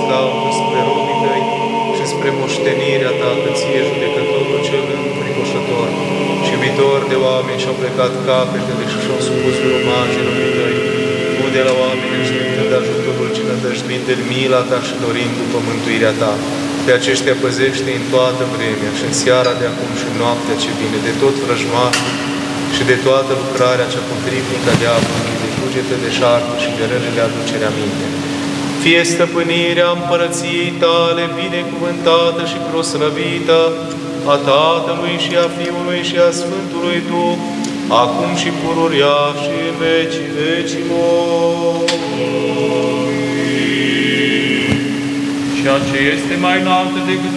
laudă spre robii tăi și spre moștenirea ta, că ție, judecătorul cel înfricoșător și iubitor de oameni și-au plecat capetele și și-au supus gromajilor tăi. Tu de la oameni așteptând ajutorul și nădăjduind în mila ta și dorind după mântuirea ta. Pe aceștia păzește în toată vremea și în seara de acum și în noaptea ce vine, de tot vrăjmașul și de toată lucrarea cea potrivnică a diavolului, de cugete de șartă și de relele aducere aminte. Fie stăpânirea împărăției tale binecuvântată și proslăvită a Tatălui și a Fiului și a Sfântului Duh, acum și pururea și în vecii vecilor. Ceea ce este mai înaltă decât